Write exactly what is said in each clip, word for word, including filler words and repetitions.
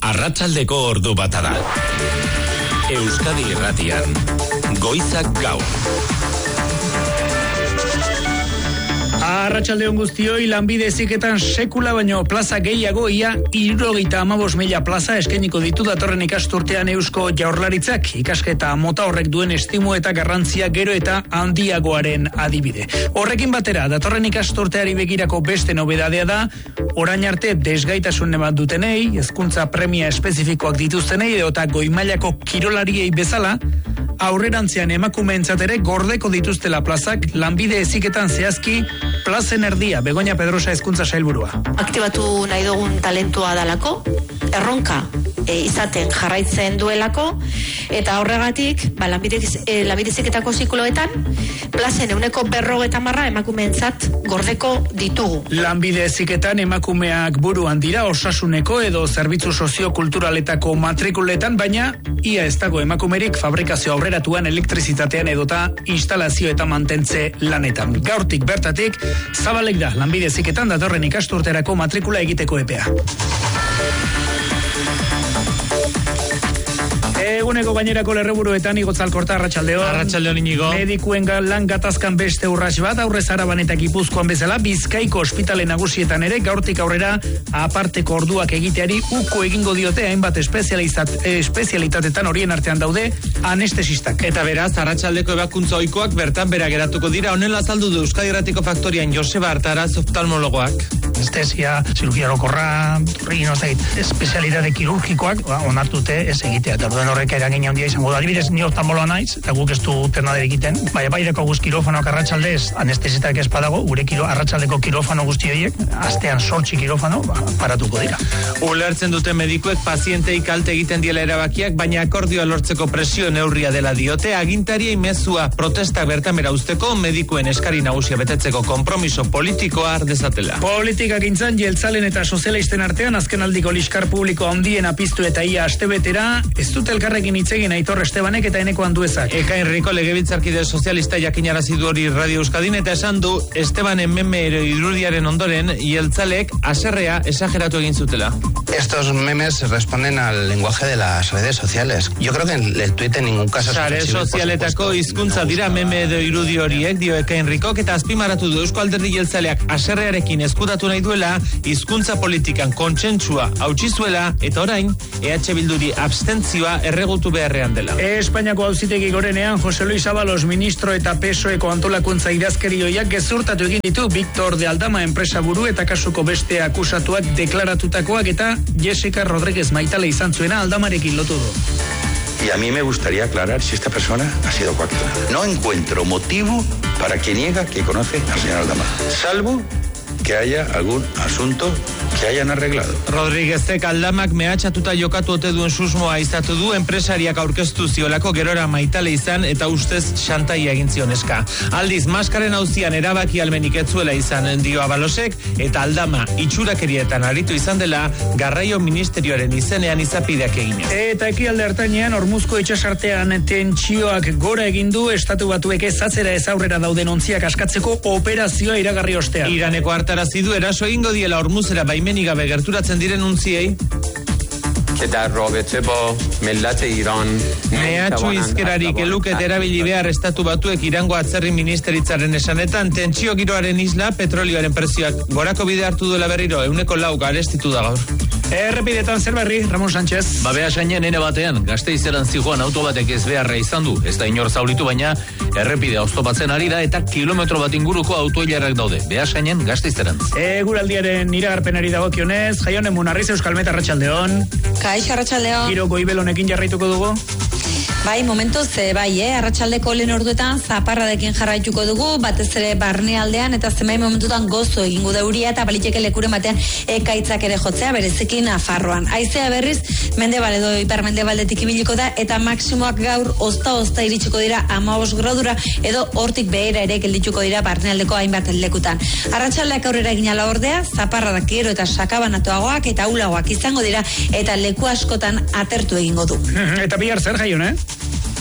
Arratsaldeko ordu bata da. Euskadi Irratian, Goizak Gaur. Arratsaldeon guztioi, lanbide heziketan sekula baino plaza gehiago, ia hirurogeita hamabost mila plaza eskainiko ditu datorren ikasturtean Eusko Jaurlaritzak. Ikasketa mota horrek duen estimu eta garrantzia gero eta handiagoaren adibide. Horrekin batera, datorren ikasturteari begirako beste nobedadea da, orain arte desgaitasun bat dutenei, hezkuntza premia espezifikoak dituztenei eta goi mailako kirolariei bezala, aurrerantzean emakumeentzat ere gordeko dituztela plazak, lanbide heziketan zehazki plazen erdia. Begoña Pedrosa hezkuntza sailburua. Aktibatu nahi dugun talentua dalako, erronka e, izaten jarraitzen duelako, eta horregatik, ba, lanbide e, heziketako zikloetan, plazen euneko berrogeta marra emakumeentzat gordeko ditugu. Lanbide heziketan emakumeak buruan dira osasuneko edo zerbitzu soziokulturaletako matrikuletan, baina ia ez dago emakumerik fabrikazio aurreratuan, elektrizitatean edota instalazio eta mantentze lanetan. Gaurtik bertatik, zabalek da lanbide heziketan datorren ikasturterako matrikula egiteko epea. Eguneko gainerako lerreburuetan Igotz Alkorta, arratsaldeon. Arratsaldeon Inigo. Medikuen lan gatazkan beste urrats bat, aurrez Araban eta Gipuzkoan bezala, Bizkaiko ospitale nagusietan ere gaurtik aurrera aparteko orduak egiteari uko egingo diote hainbat espezialitatetan, horien artean daude anestesistak. Eta beraz, arratsaldeko ebakuntza ohikoak bertan bera geratuko dira. Honela azaldu du Euskadi Irratiko Faktorian Joseba Artaraz oftalmologoak. Anestesia, zirurgia orokorra, torri, no zait, espezialitate kirurgikoak, ba, onartute ez egitea. Eta duen horrek eragina handia izango da. Adibidez, ni oftalmoloa naiz, eta guk ez du ternader egiten. Baina bai deko guz kirofanoak arratsaldez, anestesitak ez badago, gure kiro, arratsaldeko kirofano guzti horiek, astean sortzi kirofano, ba, paratuko dira. Ulertzen dute medikuek pazientei kalte egiten diela erabakiak, baina akordioa lortzeko presio neurria dela diote, agintariei mezua protestak bertamera usteko, medikuen eskari nagusia betetzeko konpromiso politikoa har dezatela. Politika gintzan, jeltzalen eta sozialisten artean azken aldiko liskar publiko handien apiztu eta ia astebetera, ez dut elkarrekin hitzegin Aitor Estebanek eta Eneko Anduezak. Eka Enriko legebiltzarkide sozialista jakinarazi du hori Radio Euskadin eta esan du Estebanen meme irudiaren ondoren jeltzalek haserrea esageratu egin zutela. Estos memes responden al lenguaje de las redes sociales. Yo creo que el, el tuit en ningún caso es Sare sozialetako hizkuntza dira meme edo irudi horiek, dio Eka Enrikok, eta azpimarratu du Eusko Alderdi Jeltzaleak haserrearekin eskutatu nahi duela, hizkuntza politikan kontsentsua hautsi zuela, eta orain E H Bilduri abstentzioa erregutu beharrean dela. Espainiako auzitegi gorenean Jose Luis Ábalos ministro eta P S O Eko antolakuntza idazkerioiak gezurtatu egin ditu Víctor de Aldama enpresa buru eta kasuko beste akusatuak deklaratutakoak, eta Jessica Rodríguez Maitale izan zuena Aldamarekin lotu du. Y a mí me gustaría aclarar si esta persona ha sido coactiva. No encuentro motivo para que niega que conoce al señor Aldama, salvo que haya algún asunto que hayan arreglado. Rodríguezek Aldamak mehatxatuta jokatu ote duen susmoa izatu du, enpresariak aurkeztu ziolako gerora Maitale izan eta ustez xantaia egin zioneska. Aldiz, maskaren auzian erabaki almenik etzuela izan dio Abalosek, eta Aldama itxurakerietan aritu izan dela garraio ministerioaren izenean izapideak eginez. Eta ekialde hartainean Hormuzko itxasartean tentsioak gora egin du, estatu batuek ez atzera ez aurrera dauden ontziak askatzeko operazioa iragarri ostean. Iraneko hartarazi du eraso egingo diela Hormuzera baimenik gabe gerturatzen diren untziei. که در رابطه با ملت ایران mehatxu izkerarik eluket erabili behar estatu batuek Irango atzerri ministeritzaren esanetan, tentsio giroaren isla petrolioaren prezioak gorako bide hartu duela berriro, euneko lau garestitu da gaur. Errepidetan zer berri, Ramon Sánchez. Ba behasainen ene batean, Gasteizeran zijoan auto batek ez beharra izan du, ez da inor zauritu, baina errepidea oztopatzen ari da eta kilometro bat inguruko autoilarrak daude. Behasainen Gasteizeran. Eguraldiaren iragarpenari dagokionez, Jaione Munarriz, Euskalmet, arratsaldeon. Kaixo, arratsaldeon. Giro goibelonekin jarraituko dugu. Bai, momentuz, bai, eh? Arratsaldeko lehen orduetan zaparradekin jarraituko dugu, batez ere barnealdean, eta zenbait momentutan gozo egingo da euria eta baliteke lekuren batean ekaitzak ere jotzea, berezekin Nafarroan. Haizea berriz, mendebal edo iparmendebaldetik ibiliko da, eta maksimoak gaur ozta-ozta iritsiko dira hamabost gradura, edo hortik behera ere geldituko dira barnealdeko hainbat lekutan. Arratsaldeak aurrera egin ala ordea, zaparradak gero eta sakabanatuagoak eta ahulagoak izango dira, eta leku askotan atertu egingo du. Eta bihar zer, Jaione?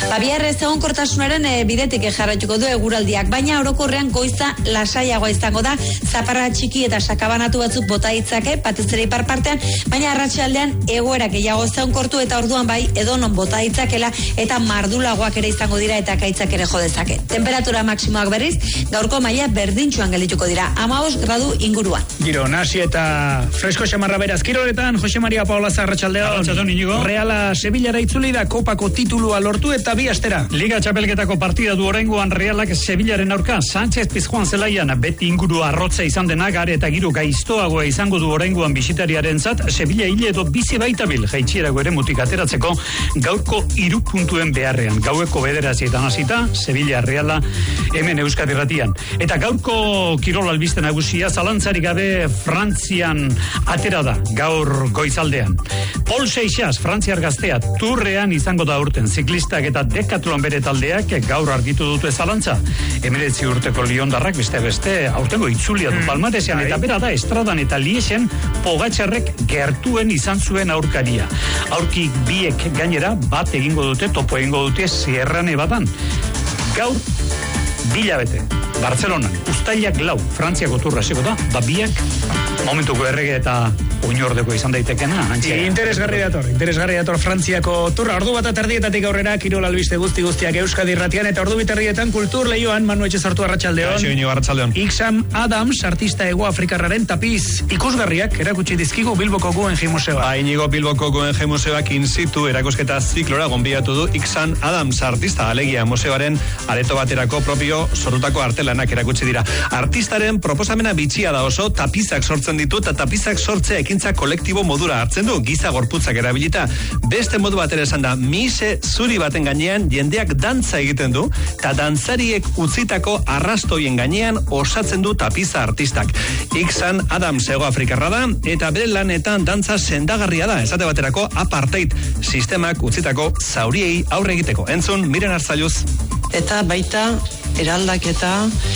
Babiar ez egon kortasunaren e, bidetik jarraituko du eguraldiak, baina orokorrean goiza lasaiagoa izango da, zaparra txiki eta sakabanatu batzuk bota ditzake, batez ere ipar partean, baina arratsaldean egoera gehiago ezegonkortu eta orduan bai edonon bota ditzakela eta mardulagoak ere izango dira eta ekaitzak ere jo dezake. Temperatura maksimoak berriz, gaurko maila berdintsuan geldituko dira, hamabost gradu inguruan. Giro, nasi eta fresko xamarra beraz. Kiroletan, Jose Maria Paula Arratsaldeon. Arratsaldeon, Inigo. Reala Sevillara itzuli da kopako titulua lortu eta bi astera. Liga txapelketako partida du oraingoan Realak Sevillaren aurka Sánchez Pizjuan zelaian beti inguru arrotza izan dena gare eta giro gaiztoagoa izango du oraingoan bisitariarentzat Sevilla hile edo bizi baitabil jaitsierago ere mutik ateratzeko gaurko hiru puntuen beharrean. Gaueko bederatzietan hasita Sevilla Reala hemen Euskadi Irratian. Eta gaurko kirol albiste nagusia zalantzarik gabe Frantzian atera da gaur goizaldean. Paul Seixas, Frantziar gaztea, turrean izango da urten. Ziklistak eta dekatlon bere taldeak gaur argitu dute zalantza. Emeretzi urteko Liondarrak beste beste aurtengo itzulia du palmaresean eta bera da Estradan eta Liesen Pogačarrek gertuen izan zuen aurkaria. Aurki biek gainera bat egingo dute, topo egingo dute Sierra Nevadan. Gaur bilabete, Bartzelonan, ustailak lau, Frantziako turra hasiko da, babiak, momentuko errege eta oinordeko izan daitekena. Interesgarri dator, interesgarri dator Frantziako turra. Ordu bat aterdietatik aurrera, kirol albiste guzti guztiak Euskadi Irratian, eta ordu biterdietan kultur lehioan, Manu Etxezartu Arratsaldeon. Arratsaldeon. Ixam Adams, artista ego afrikarraren tapiz ikusgarriak erakutsi dizkigu Bilboko Guggenheim Museoa. Ba, Inigo, Bilboko Guggenheim Museoak in situ erakusketa ziklora gonbidatu du Ixam Adams, artista, alegia museoaren areto baterako propio sortutako artelanak erakutsi dira. Artistaren proposamena bitxia da oso, tapizak sortzen ditu eta tapizak sortzea ekintza kolektibo modura hartzen du, giza gorputzak erabilita. Beste modu batera esan da, mise zuri baten gainean jendeak dantza egiten du, eta dantzariek utzitako arrastoien gainean osatzen du tapiza artistak. Ixam Adams Hego Afrikarra da, eta bere lanetan dantza sendagarria da, esate baterako apartheid sistemak utzitako zauriei aurre egiteko. Entzun, Miren Arzailuz. Eta baita eraldaketa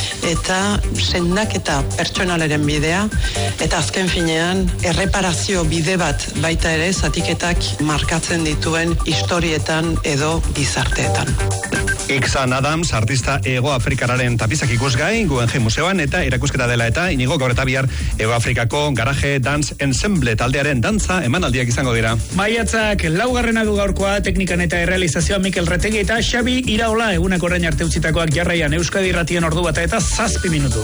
eta sendaketa pertsonalaren bidea, eta azken finean erreparazio bide bat baita ere zatiketak markatzen dituen historietan edo gizarteetan. Ixam Adams, artista Hego Afrikararen tapizak ikusgai, Guggenheim Museoan, eta erakusketa dela eta Inigo gaur eta bihar Hego Afrikako Garaje Dance Ensemble taldearen dantza emanaldiak izango dira. Maiatzak laugarrena du gaurkoa, teknikan eta errealizazioa Mikel Retegi eta Xabi Iraola, egunak orain arte utzitakoak jarraian Euskadi Irratien ordu bata eta zazpi minutu.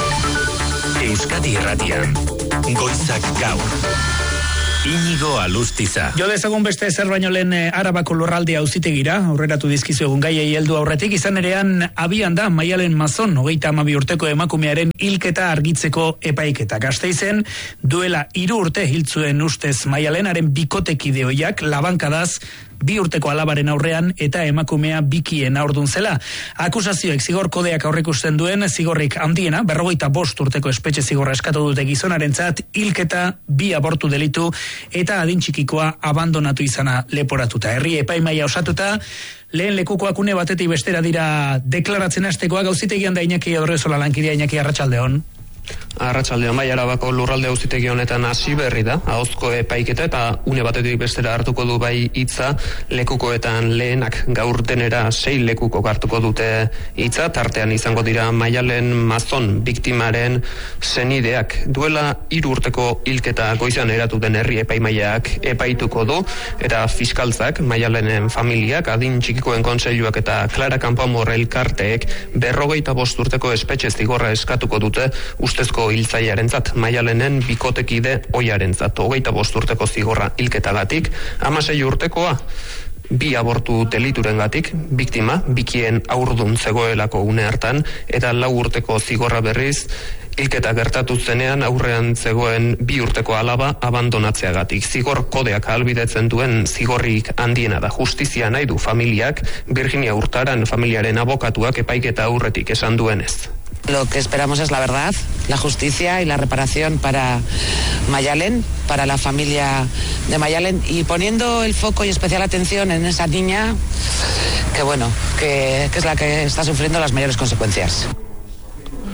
Euskadi Irratian, goizak gaur. Inigo Alustiza. Jo dezagun beste zer baino lehen Arabako lurraldea auzitegira, aurreratu dizkizu egun gaiei heldu aurretik, izan erean abian da Maialen Mazon, hogeita hamabi urteko emakumearen hilketa argitzeko epaiketa. Gasteizen duela hiru urte hiltzuen ustez Maialenaren bikotekide ohiak labankadaz bi urteko alabaren aurrean eta emakumea bikien aurdun zela. Akusazioek zigor kodeak aurrikusten duen zigorrik handiena, berrogeita bost urteko espetxe zigorra eskatu dute gizonarentzat, hilketa, bi abortu delitu eta adin txikikoa abandonatu izana leporatuta. Herri epaimaia osatuta, lehen lekukoak une batetik bestera dira deklaratzen hastekoak. Auzitegian da Iñaki Odrezola lankidea. Iñaki, arratsaldeon. Arratsaldeon, bai, Arabako lurralde auzitegi honetan hasi berri da, ahozko epaiketa, eta une batetik bestera hartuko du bai hitza lekukoetan lehenak. Gaur denera sei lekuko hartuko dute hitza, tartean izango dira Maialen Mazon biktimaren senideak. Duela hiru urteko hilketa goizan eratu den herri epaimaileak epaituko du, eta fiskaltzak, Maialenen familiak, adin txikikoen kontseiluak eta Clara Campoamor elkarteek berrogeita bost urteko espetxe zigorra eskatuko dute ustezko hiltzailearentzat, Maialenen bikotekide ohiarentzat. Hogeita bost urteko zigorra hilketagatik, hamasei urtekoa bi abortu deliturengatik, biktima bikien aurdun zegoelako une hartan, eta lau urteko zigorra berriz hilketa gertatu zenean aurrean zegoen bi urteko alaba abandonatzeagatik. Zigor kodeak ahalbidetzen duen zigorrik handiena da. Justizia nahi du familiak, Virginia Hurtaran familiaren abokatuak epaiketa aurretik esan duenez. Lo que esperamos es la verdad, la justicia y la reparación para Maialen, para la familia de Maialen, y poniendo el foco y especial atención en esa niña que, bueno, que, que es la que está sufriendo las mayores consecuencias.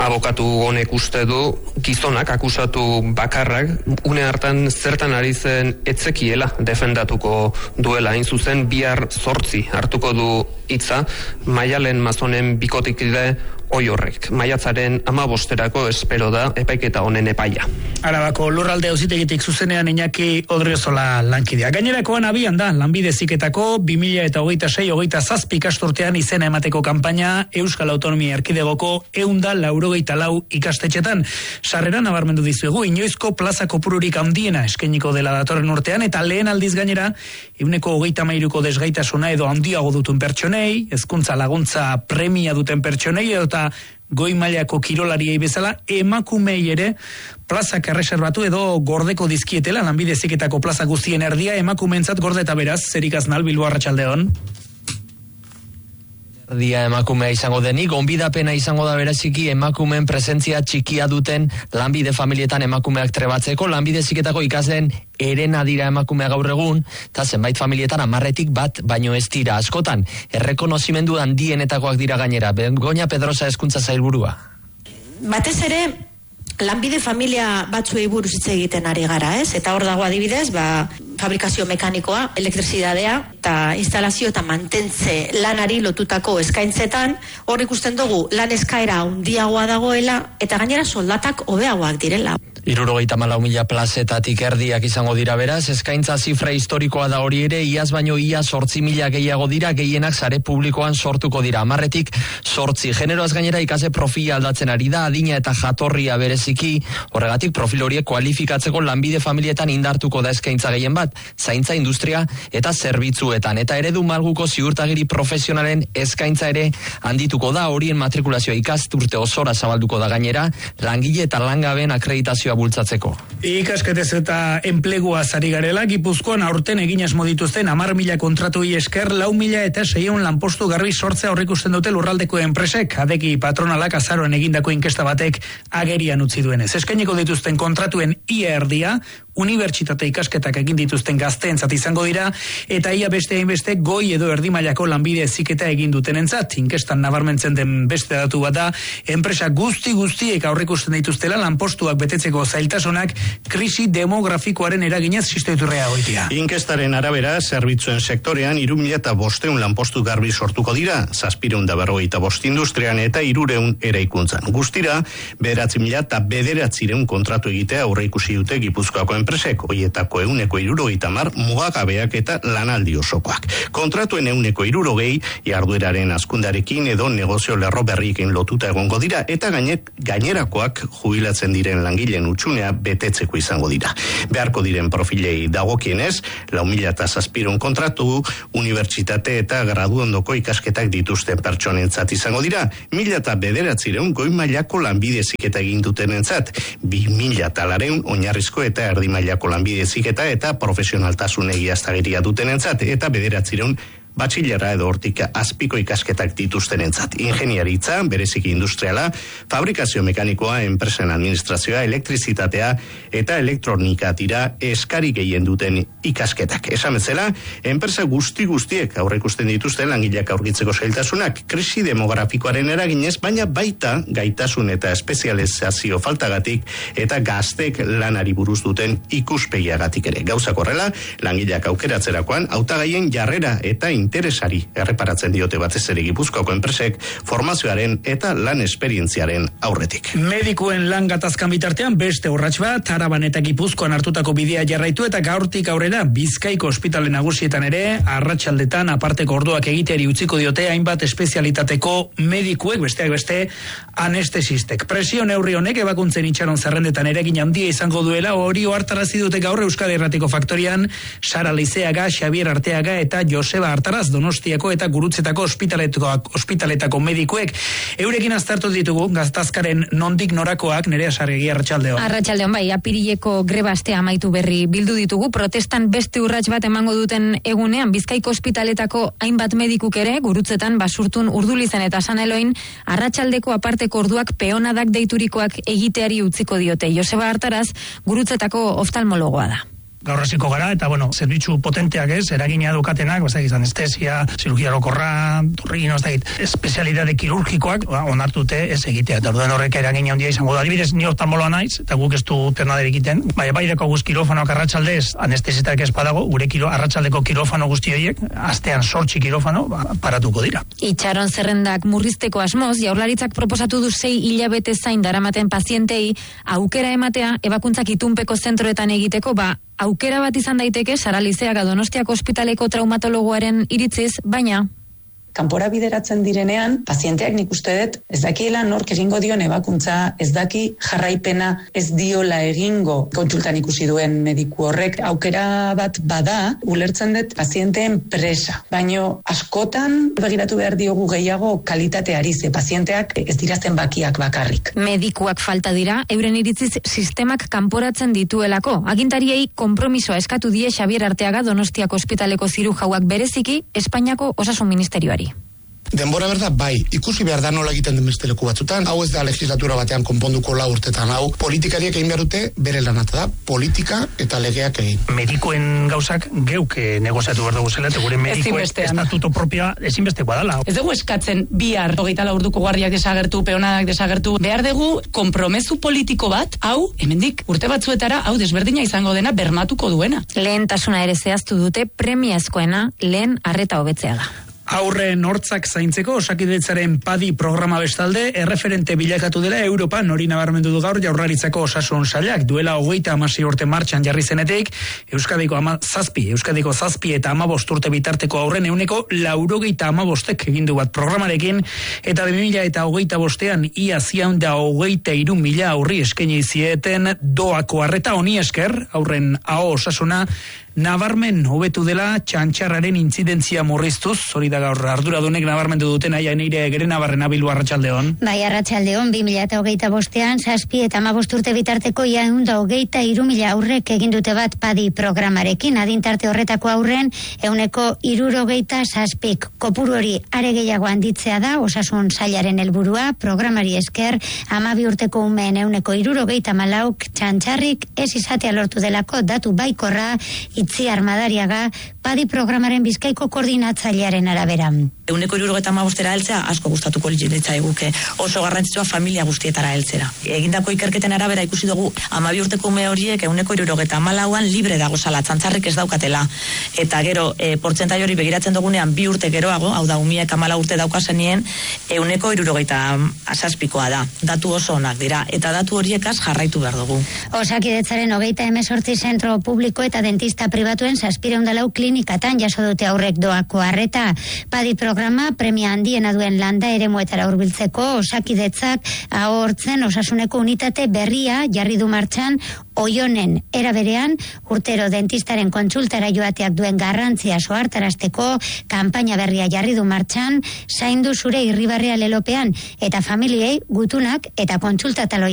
Abokatu honek uste du gizonak, akusatu bakarrak, une hartan zertan ari zen etzekiela defendatuko duela. Hain zuzen, bihar zortzi hartuko du hitza Maialen Mazonen bikotikide oi horrek. Maiatzaren amabosterako espero da epaiketa honen epaia. Arabako lurralde auzitegitik zuzenean Iñaki Odriozola lankidea. Gainerakoan abian da, lanbide heziketako bi mila hogeita sei hogeita zazpi ikasturtean izena emateko kanpaina Euskal Autonomia Erkidegoko ehun eta laurogeita lau ikastetxetan. Sarrera nabarmendu dizuegu, inoizko plaza kopururik handiena eskainiko dela datorren urtean, eta lehen aldiz gainera, ehuneko hogeita hamairuko desgaitasuna edo handiago duten pertsonei, hezkuntza laguntza premia duten pertsonei, eta goi mailako kirolariei bezala, emakumei ere plazak erreserbatu edo gordeko dizkietela, lanbide heziketako plaza guztien erdia emakumeentzat gordeta beraz, Zerikaz Nal, Bilbo, arratsaldeon. Dia emakumea izango denik, gonbidapena izango da bereziki emakumeen presentzia txikia duten lanbide familietan emakumeak trebatzeko, lanbide heziketako ikasleen erena dira emakumea gaur egun, eta zenbait familietan hamarretik bat baino ez dira askotan. Errekonozimendu handienetakoak dira gainera. Begoña Pedrosa hezkuntza sailburua. Batez ere, lanbide familia batzuei buruz hitz egiten ari gara, ez? Eta hor dago adibidez, ba, fabrikazio mekanikoa, elektrizidadea eta instalazio eta mantentze lanari lotutako eskaintzetan, hor ikusten dugu lan eskaera handiagoa dagoela eta gainera soldatak hobeagoak direla. Hirurogeita hamalau mila plazetatik erdiak izango dira beraz, eskaintza zifra historikoa da hori ere, iaz baino ia zortzi mila gehiago dira, gehienak sare publikoan sortuko dira, hamarretik zortzi. Generoaz gainera ikase profila aldatzen ari da, adina eta jatorria bereziki, horregatik profil horiek kualifikatzeko lanbide familietan indartuko da eskaintza gehien bat, zaintza industria eta zerbitzuetan, eta eredu malguko ziurtagiri profesionalen eskaintza ere handituko da, horien matrikulazioa ikasturte osora zabalduko da gainera, langile eta langabeen akreditazioa bultzatzeko. Ikasketez eta enplegua zari garela, Gipuzkoan aurten egin asmo dituzten hamar mila kontratuei esker, lau mila eta seiehun lanpostu garbi sortzea aurreikusten dute lurraldeko enpresek, adeki patronalak azaroan egindako inkesta batek agerian utzi duenez. Eskainiko dituzten kontratuen ia erdia, unibertsitate ikasketak egin dituzten gazteentzat izango dira, eta ia beste hainbeste goi edo erdi mailako lanbide heziketa egin dutenentzat. Inkestan nabarmentzen den beste datu bat da, enpresa guzti guztiek aurreikusten dituztela lanpostuak betetzeko zailtasunak krisi demografikoaren eraginez sistoiturrea goitia. Inkestaren arabera, zerbitzuen sektorean hiru mila bostehun lanpostu garbi sortuko dira, zazpiehun eta berrogeita bost industrian eta hirurehun eraikuntzan. Guztira, bederatzi mila eta bederatziehun kontratu egitea aurreikusi dute Gipuzkoako enpresek, hoietako ehuneko hirurogeita hamar mugagabeak eta lanaldi osokoak. Kontratuen ehuneko hirurogei jardueraren hazkundearekin edo negozio lerro berriekin lotuta egongo dira, eta gainek, gainerakoak jubilatzen diren langileen utxunea betetzeko izango dira. Beharko diren profilei dagokienez, lau mila eta zazpiehun kontratu, unibertsitate eta graduondoko ikasketak dituzten pertsonentzat izango dira, mila eta bederatziehun goi mailako lanbide heziketa egin dutenentzat, bi mila eta laurehun oinarrizko eta erdi mailako lanbide heziketa eta profesionaltasun egiaztageria dutenentzat, eta bederatziehun batxilera edo hortik azpiko ikasketak dituztenentzat. Ingeniaritza, bereziki industriala, fabrikazio mekanikoa, enpresen administrazioa, elektrizitatea eta elektronika dira eskari gehien duten ikasketak. Esan bezala, enpresa guzti guztiek aurreikusten dituzten langileak aurkitzeko zailtasunak krisi demografikoaren eraginez, baina baita gaitasun eta espezializazio faltagatik eta gaztek lanari buruz duten ikuspegiagatik ere. Gauzak horrela, langileak aukeratzerakoan hautagaien jarrera eta interesari erreparatzen diote batez ere Gipuzkoako enpresek formazioaren eta lan esperientziaren aurretik. Medikuen lan gatazkan bitartean beste urrats bat, Araban eta Gipuzkoan hartutako bidea jarraitu eta gaurtik aurrera Bizkaiko ospitale nagusietan ere arratsaldetan aparteko orduak egiteari utziko diote hainbat espezialitateko medikuek, besteak beste anestesistek. Presio neurri honek ebakuntzen itxaron zerrendetan eragin handia izango duela, hori ohartarazi dute gaur Euskadi Irratiko Faktorian Sara Leizeaga, Xabier Arteaga eta Joseba Artaraz Donostiako eta Gurutzetako ospitaletako, ospitaletako medikuek. Eurekin aztertu ditugu gaztazkaren nondik norakoak. Nerea Sarregi, arratsaldeon. Arratsaldeon, bai, apirileko greba astea amaitu berri bildu ditugu, protestan beste urrats bat emango duten egunean Bizkaiko ospitaletako hainbat medikuk ere, Gurutzetan, Basurtun, Urdulizan eta Saneloin arratsaldeko aparteko orduak peonadak deiturikoak egiteari utziko diote. Joseba Artaraz, Gurutzetako oftalmologoa da. gaur hasiko gara, eta bueno, zerbitzu potenteak ez, eragina dukatenak, ez da, anestesia, zirurgia orokorra, torrino, ez da, espezialidade kirurgikoak, ba, onartute ez egitea, eta orduan horrek eragina handia izango da. Adibidez, ni oftalmoloa naiz, eta guk ez du pernader egiten, bai, bai deko guz kirofanoak arratsaldez, anestesitak ez badago, gure kiro, arratsaldeko kirofano guzti horiek, astean sortzi kirofano, ba, paratuko dira. Itxaron zerrendak murrizteko asmoz, Jaurlaritzak proposatu du sei hilabete zain daramaten pazientei aukera ematea ebakuntzak itunpeko zentroetan egiteko, ba, aukera bat izan daiteke Sara Lizeaga Donostiako ospitaleko traumatologoaren iritziz, baina kanpora bideratzen direnean, pazienteak nik uste dut, ez dakiela nork egingo dion ebakuntza, ez daki jarraipena ez diola egingo kontsultan ikusi duen mediku horrek, aukera bat bada, ulertzen dut pazienteen presa. Baino askotan begiratu behar diogu gehiago kalitateari, ze pazienteak ez dira zenbakiak bakarrik. Medikuak falta dira, euren iritziz sistemak kanporatzen dituelako. Agintariei konpromisoa eskatu die Xabier Arteaga Donostiako ospitaleko zirujauak bereziki Espainiako Osasun Ministerioari. Denbora berda, bai, ikusi behar da nola egiten den beste leku batzutan, hau ez da legislatura batean konponduko lau urtetan, hau politikariak egin behar dute bere lanata da, politika eta legeak egin. Medikoen gauzak geuk negoziatu behar dugu zela, eta gure medikoen estatuto propia ezinbestekoa dela. Ez dugu eskatzen bihar hogeita lau orduko guardiak desagertu, peonadak desagertu, behar dugu konpromezu politiko bat, hau, hemendik urte batzuetara, hau desberdina izango dena bermatuko duena. Lehentasuna ere zehaztu dute premiazkoena lehen arreta hobetzea da. Aurren hortzak zaintzeko Osakidetzaren PADI programa bestalde erreferente bilakatu dela Europan, hori nabarmendu du gaur Jaurlaritzako Osasun Sailak. Duela hogeita hamasei urte martxan jarri zenetik, Euskadiko ama zazpi, Euskadiko zazpi eta hamabost urte bitarteko aurren ehuneko laurogeita hamabostek egindu bat programarekin, eta bi mila eta hogeita bostean ia zian da hogeita hiru mila aurri eskaini zieten doako arreta honi esker, aurren aho osasuna nabarmen hobetu dela txantxarraren intzidentzia murriztuz, hori da gaur arduradunek nabarmendu duten aia nire gere nabarren abilu arratsaldeon. Bai, arratsaldeon, bi mila eta hogeita bostean, zazpi eta hamabost urte bitarteko ia eunda hogeita hiru mila aurrek egindute bat PADI programarekin, adintarte horretako aurren, euneko hirurogeita zazpik. Kopuru hori are gehiago handitzea da, Osasun Sailaren helburua, programari esker, hamabi urteko umeen euneko hirurogeita malauk txantxarrik ez izatea lortu delako datu baikorra, Itzi Armadariaga, PADI programaren Bizkaiko koordinatzailearen arabera. Euneko hirurogeita hamabostera heltzea asko gustatuko litzaigu oso garrantzitsua familia guztietara heltzera. Egindako ikerketen arabera ikusi dugu hamabi urteko ume horiek euneko hirurogeita hamalauan libre dagozala, txantxarrik ez daukatela. Eta gero, e, portzentai hori begiratzen dugunean bi urte geroago, hau da umiek hamala urte daukazenien, euneko hirurogeita zazpikoa da. Datu oso onak dira, eta datu horiekaz jarraitu behar dugu. Osakidetzaren hogeita hemezortzi zentro publiko eta dentista pribatuen zazpireun dalau klinikatan jaso dute aurrek doako arreta. PADI programa premia handiena duen landa eremuetara hurbiltzeko Osakidetzak ahortzen osasuneko unitate berria jarri du martxan Oionen. Era berean, urtero dentistaren kontsultara joateak duen garrantzia soartarazteko kanpaina berria jarri du martxan, zaindu zure irribarrea lelopean, eta familiei gutunak eta kontsultatalo